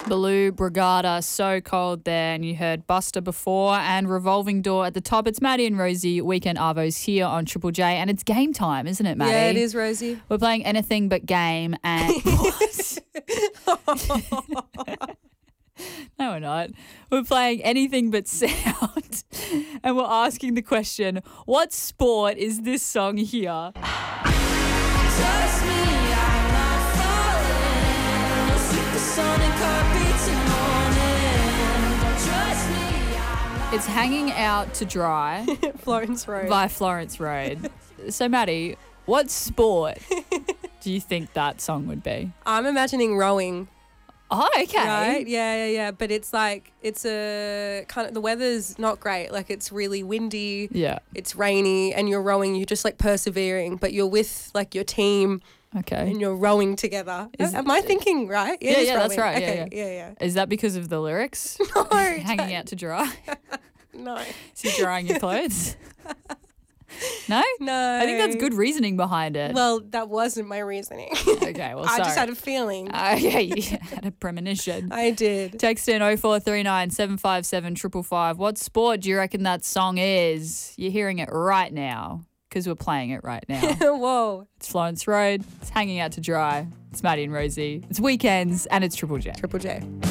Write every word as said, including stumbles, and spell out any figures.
Baloo, Brigada, So Cold there, and you heard Buster before and Revolving Door at the top. It's Maddie and Rosie, Weekend Arvos here on Triple J, and it's game time, isn't it, Maddie? Yeah, it is, Rosie. We're playing anything but game and what? No, we're not. We're playing anything but sound, and we're asking the question, what sport is this song here? Trust me, I'm not falling. Supersonic heartbeats in morning. Trust me, I'm not It's Hanging Out to Dry Florence Road. by Florence Road. So, Maddie, what sport do you think that song would be? I'm imagining rowing. Oh, okay. Right? Yeah, yeah, yeah. But it's like, it's a kind of, the weather's not great. Like, it's really windy. Yeah. It's rainy and you're rowing. You're just like persevering, but you're with like your team Okay. and you're rowing together. Is- Am I thinking right? Yeah, it's yeah, that's rowing. right. Yeah, Okay, yeah. yeah, Is that because of the lyrics? No, Hanging out to dry? No. So you're drying your clothes? No? No. I think that's good reasoning behind it. Well, that wasn't my reasoning. Okay, well, I sorry. just had a feeling. Uh, yeah, you had a premonition. I did. Text in oh four three nine, seven five seven, five five five. What sport do you reckon that song is? You're hearing it right now because we're playing it right now. Whoa. It's Florence Road. It's Hanging Out to Dry. It's Maddie and Rosie. It's weekends and it's Triple J. Triple J.